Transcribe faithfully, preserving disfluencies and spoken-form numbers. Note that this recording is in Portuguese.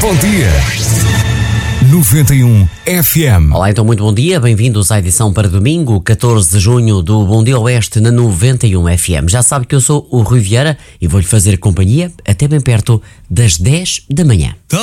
bom dia. noventa e um F M. Olá, então muito bom dia, bem-vindos à edição para domingo, catorze de junho do Bom Dia Oeste na noventa e um F M. Já sabe que eu sou o Rui Vieira e vou-lhe fazer companhia até bem perto das dez da manhã.